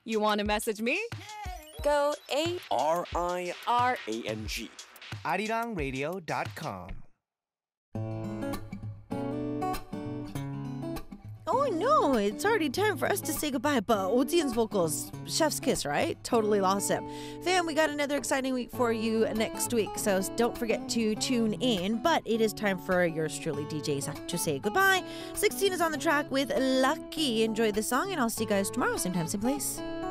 You want to message me? Go RIRANG. ArirangRadio.com. Oh no, it's already time for us to say goodbye. But Oh Jian's vocals, chef's kiss, right? Totally lost him. Fam, we got another exciting week for you next week, so don't forget to tune in. But it is time for yours truly, DJ Zach, to say goodbye. 16 is on the track with Lucky. Enjoy the song, and I'll see you guys tomorrow, same time, same place.